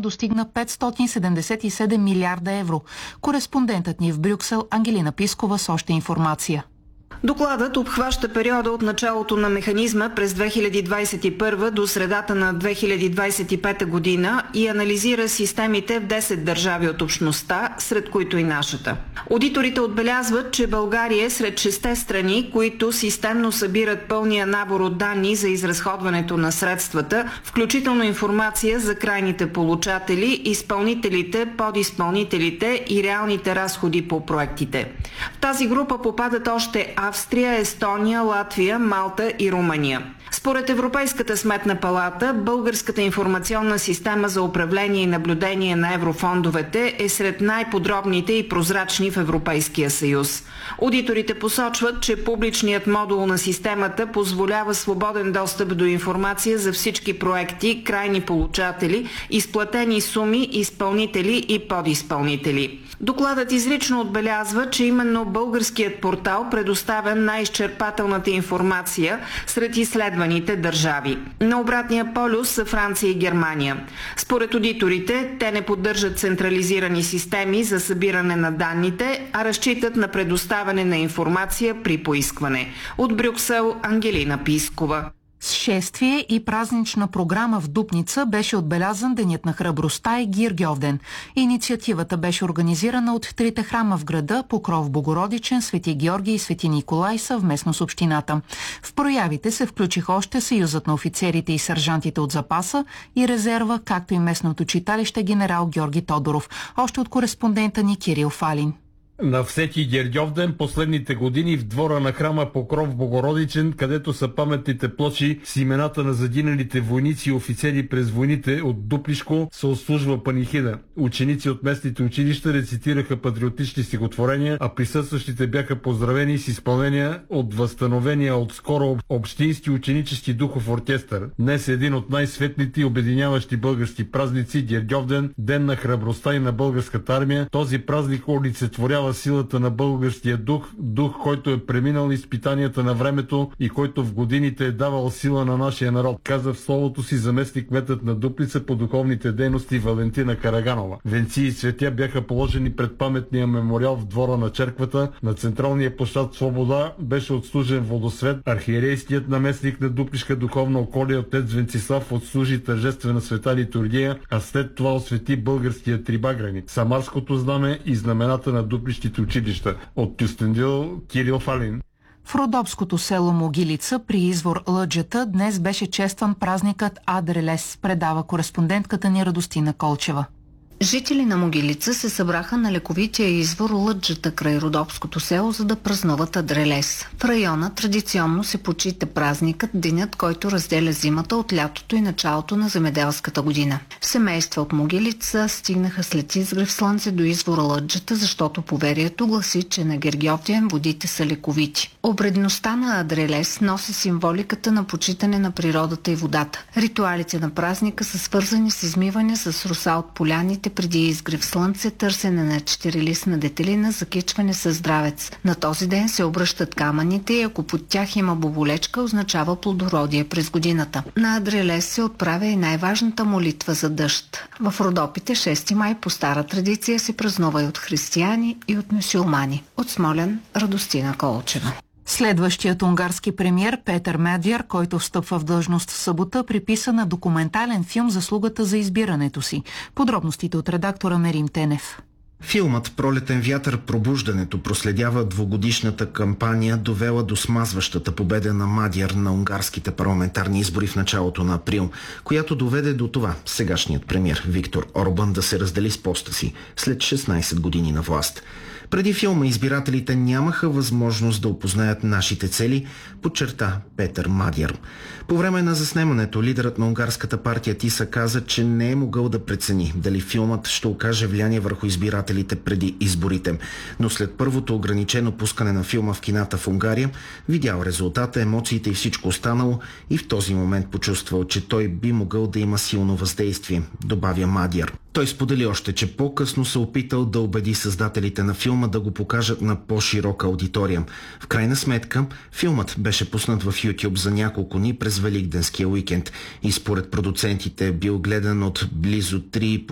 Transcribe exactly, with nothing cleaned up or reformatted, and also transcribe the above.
достигна петстотин седемдесет и седем милиарда евро. Кореспондентът ни в Брюксел Ангелина Пискова с още информация. Докладът обхваща периода от началото на механизма през две хиляди двадесет и първа до средата на две хиляди двадесет и пета година и анализира системите в десет държави от общността, сред които и нашата. Одиторите отбелязват, че България е сред шесте страни, които системно събират пълния набор от данни за изразходването на средствата, включително информация за крайните получатели, изпълнителите, подизпълнителите и реалните разходи по проектите. В тази група попадат още Австрия, Естония, Латвия, Малта и Румъния. Според Европейската сметна палата, българската информационна система за управление и наблюдение на еврофондовете е сред най-подробните и прозрачни в Европейския съюз. Одиторите посочват, че публичният модул на системата позволява свободен достъп до информация за всички проекти, крайни получатели, изплатени суми, изпълнители и подизпълнители. Докладът изрично отбелязва, че именно българският портал предоставя най-изчерпателната информация сред изследваните държави. На обратния полюс са Франция и Германия. Според одиторите, те не поддържат централизирани системи за събиране на данните, а разчитат на предоставяне на информация при поискване. От Брюксел Ангелина Пискова. С шествие и празнична програма в Дупница беше отбелязан Денят на храбростта и Гиргьовден. Инициативата беше организирана от трите храма в града – Покров Богородичен, Свети Георги и Свети Николай съвместно с общината. В проявите се включиха още Съюзът на офицерите и сержантите от запаса и резерва, както и местното читалище генерал Георги Тодоров. Още от кореспондента ни Кирил Фалин. На Свети Гергьовден последните години в двора на храма Покров Богородичен, където са паметните плочи с имената на загиналите войници и офицери през войните от Дуплишко, се отслужва панихида. Ученици от местните училища рецитираха патриотични стихотворения, а присъстващите бяха поздравени с изпълнения от възстановения от скоро общински ученически духов оркестър. Днес е един от най-светлите и обединяващи български празници – Гергьовден, ден на храбростта и на българската армия. Този празник олицетворява силата на българския дух, дух, който е преминал изпитанията на времето и който в годините е давал сила на нашия народ, каза в словото си заместник кметът на Дупница по духовните дейности Валентина Караганова. Венци и цветя бяха положени пред паметния мемориал в двора на черквата. На централния площад Свобода беше отслужен водосвет. Архиерейският наместник на Дуплишка духовна околия отец Венцислав отслужи тържествена света литургия, а след това освети българския трибаграник, самарското знаме и знамената на Дуплишка училища. От Кюстендил Кирил Фалин. В родопското село Могилица при извор Лъджата днес беше честван празникът Адрелес, предава кореспондентката ни Радостина Колчева. Жители на Могилица се събраха на лековития извор Лъджата край родопското село, за да празнуват Адрелес. В района традиционно се почита празникът, денят, който разделя зимата от лятото и началото на земеделската година. Семейства от Могилица стигнаха след изгрев слънце до извора Лъджата, защото поверието гласи, че на Гергьовден водите са лековити. Обредността на Адрелес носи символиката на почитане на природата и водата. Ритуалите на празника са свързани с измиване с роса от поляните преди изгрев слънце, търсене на четирилистна детелина, закичване със здравец. На този ден се обръщат камъните и ако под тях има боболечка, означава плодородие през годината. На Адрелес се отправя и най-важната молитва за дъжд. В Родопите шести май по стара традиция се празнува и от християни, и от мюсюлмани. От Смолян Радостина Колчева. Следващият унгарски премиер Петър Медяр, който встъпва в длъжност в събота, приписа на документален филм заслугата за избирането си. Подробностите от редактора Мерим Тенев. Филмът «Пролетен вятър. Пробуждането» проследява двугодишната кампания, довела до смазващата победа на Мадяр на унгарските парламентарни избори в началото на април, която доведе до това сегашният премиер Виктор Орбан да се раздели с поста си след шестнайсет години на власт. Преди филма избирателите нямаха възможност да опознаят нашите цели, подчерта Петър Мадяр. По време на заснемането лидерът на унгарската партия ТИСА каза, че не е могъл да прецени дали филмът ще окаже влияние върху избирателите преди изборите. Но след първото ограничено пускане на филма в кината в Унгария, видял резултата, емоциите и всичко останало и в този момент почувствал, че той би могъл да има силно въздействие, добавя Мадяр. Той сподели още, че по-късно се опитал да убеди създателите на филма да го покажат на по-широка аудитория. В крайна сметка, филмът беше пуснат в YouTube за няколко дни през Великденския уикенд и според продуцентите бил гледан от близо три